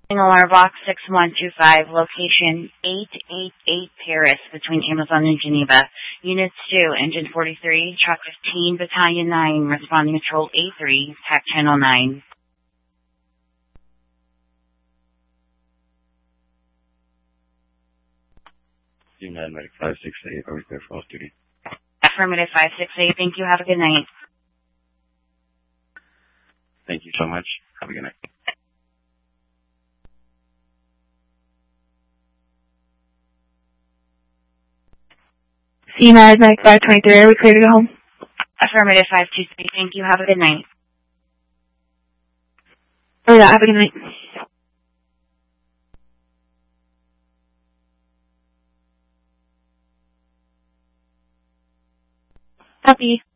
NLR Box 6125, location 888 Paris, between Amazon and Geneva. Units 2, Engine 43, Truck 15, Battalion 9, responding Patrol A3, TAC Channel 9. United Medic 568, are we clear for off duty? Affirmative 568, thank you, have a good night. Thank you so much. Have a good night. United Medic 523, are we clear to go home? Affirmative 523, thank you, have a good night. Oh yeah, have a good night. Copy.